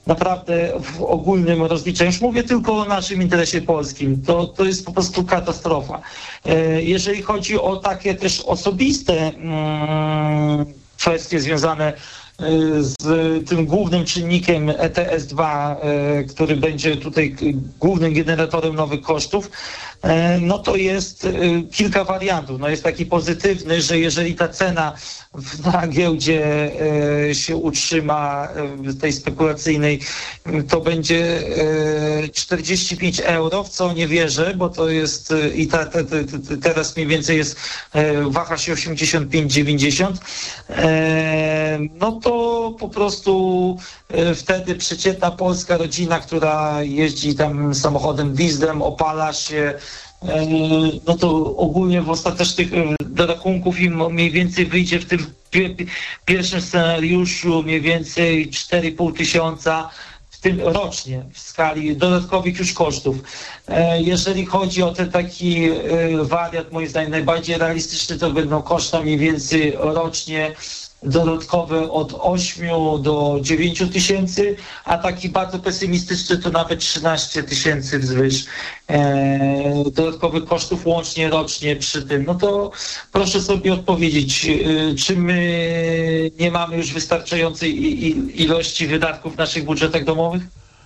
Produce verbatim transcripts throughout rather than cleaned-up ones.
naprawdę w ogólnym rozliczeniu, już mówię tylko o naszym interesie polskim, to, to jest po prostu katastrofa. Jeżeli chodzi o takie też osobiste kwestie związane z tym głównym czynnikiem E T S dwa, który będzie tutaj głównym generatorem nowych kosztów, no to jest kilka wariantów. No jest taki pozytywny, że jeżeli ta cena na giełdzie się utrzyma, tej spekulacyjnej, to będzie czterdzieści pięć euro, w co nie wierzę, bo to jest i ta, ta, ta, teraz mniej więcej jest, waha się osiemdziesiąt pięć dziewięćdziesiąt, no to po prostu wtedy przeciętna polska rodzina, która jeździ tam samochodem dieslem, opala się, no to ogólnie w ostatecznych rachunków im mniej więcej wyjdzie w tym pierwszym scenariuszu mniej więcej cztery i pół tysiąca, w tym rocznie, w skali dodatkowych już kosztów. Jeżeli chodzi o ten taki wariant, moim zdaniem najbardziej realistyczny, to będą koszta mniej więcej rocznie dodatkowe od ośmiu do dziewięciu tysięcy, a taki bardzo pesymistyczny to nawet trzynaście tysięcy wzwyż e, dodatkowych kosztów łącznie rocznie przy tym. No to proszę sobie odpowiedzieć, czy my nie mamy już wystarczającej ilości wydatków w naszych budżetach domowych?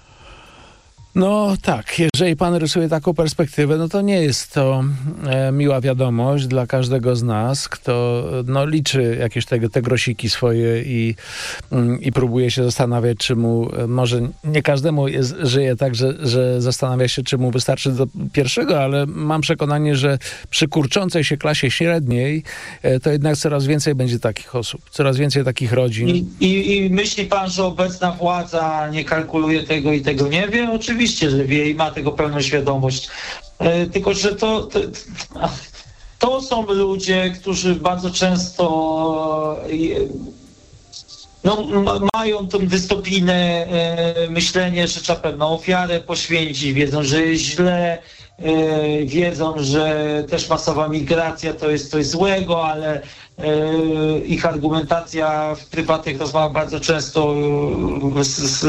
No tak, jeżeli pan rysuje taką perspektywę, no to nie jest to e, miła wiadomość dla każdego z nas, kto no, liczy jakieś te, te grosiki swoje i, mm, i próbuje się zastanawiać, czy mu, może nie każdemu jest, żyje tak, że, że zastanawia się, czy mu wystarczy do pierwszego, ale mam przekonanie, że przy kurczącej się klasie średniej e, to jednak coraz więcej będzie takich osób, coraz więcej takich rodzin. I, i, i myśli pan, że obecna władza nie kalkuluje tego i tego nie wie? Oczywiście. Oczywiście, że wie i ma tego pełną świadomość. E, tylko, że to, to, to są ludzie, którzy bardzo często e, no, ma, mają tą dystopijne e, myślenie, że trzeba pewną ofiarę poświęcić, wiedzą, że jest źle, e, wiedzą, że też masowa migracja to jest coś złego, ale ich argumentacja w prywatnych rozmowach bardzo często z,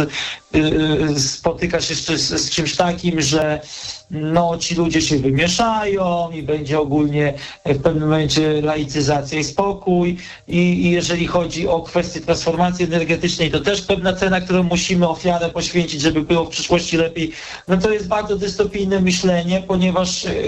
z, spotyka się z, z czymś takim, że no, ci ludzie się wymieszają i będzie ogólnie w pewnym momencie laicyzacja i spokój. I, i jeżeli chodzi o kwestię transformacji energetycznej, to też pewna cena, którą musimy ofiarę poświęcić, żeby było w przyszłości lepiej. No to jest bardzo dystopijne myślenie, ponieważ e,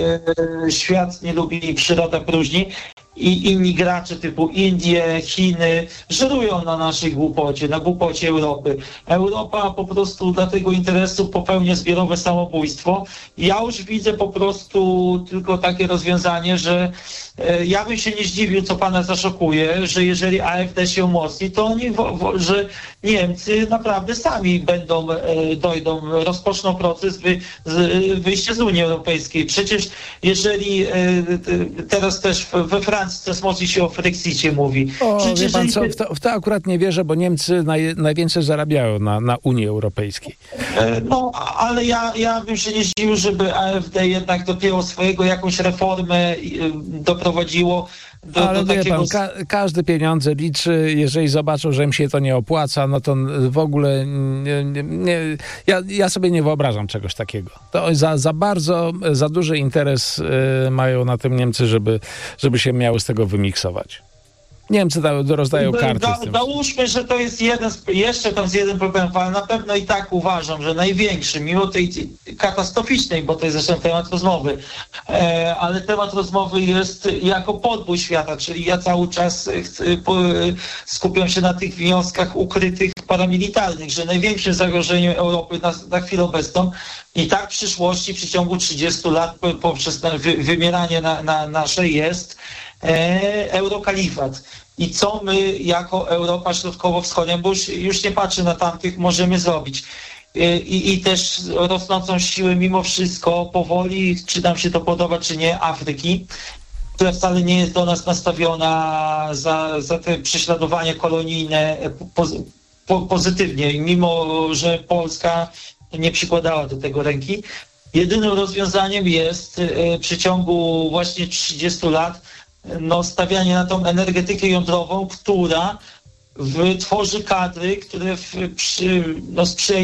świat nie lubi, przyroda próżni. I inni gracze typu Indie, Chiny żerują na naszej głupocie, na głupocie Europy. Europa po prostu dla tego interesu popełnia zbiorowe samobójstwo. Ja już widzę po prostu tylko takie rozwiązanie, że e, ja bym się nie zdziwił, co pana zaszokuje, że jeżeli A F D się umocni, to oni, wo, wo, że Niemcy naprawdę sami będą, e, dojdą, rozpoczną proces wy, z, wyjścia z Unii Europejskiej. Przecież jeżeli e, teraz też we Francji coraz mocniej się o Frexicie mówi. O, Przecież wie pan co, jeżeli... w, to, w to akurat nie wierzę, bo Niemcy naj, najwięcej zarabiają na, na Unii Europejskiej. No, ale ja, ja bym się nie zdziwił, żeby A F D jednak dopiero swojego jakąś reformę doprowadziło do, ale do wie takiego... pan, ka- każdy pieniądze liczy, jeżeli zobaczą, że im się to nie opłaca, no to w ogóle nie, nie, nie, ja, ja sobie nie wyobrażam czegoś takiego. To za, za bardzo, za duży interes y, mają na tym Niemcy, żeby, żeby się miały z tego wymiksować. Niemcy da, rozdają karty da, z tym. Załóżmy, że to jest jeden, z, jeszcze tam z jeden problem, ale na pewno i tak uważam, że największy, mimo tej katastroficznej, bo to jest zresztą temat rozmowy, e, ale temat rozmowy jest jako podbój świata, czyli ja cały czas chcę, po, skupiam się na tych wnioskach ukrytych paramilitarnych, że największym zagrożeniem Europy na, na chwilę obecną i tak w przyszłości, w przeciągu trzydziestu lat poprzez wy, wymieranie na, na nasze jest e, eurokalifat. I co my jako Europa Środkowo-Wschodnia, bo już, już nie patrzę na tamtych, możemy zrobić. I, I też rosnącą siłę mimo wszystko powoli, czy nam się to podoba, czy nie, Afryki, która wcale nie jest do nas nastawiona za, za te prześladowanie kolonijne po, po, pozytywnie, mimo że Polska nie przykładała do tego ręki. Jedynym rozwiązaniem jest w przeciągu właśnie trzydziestu lat no, stawianie na tą energetykę jądrową, która wytworzy kadry, które w, przy, no, sprzyjają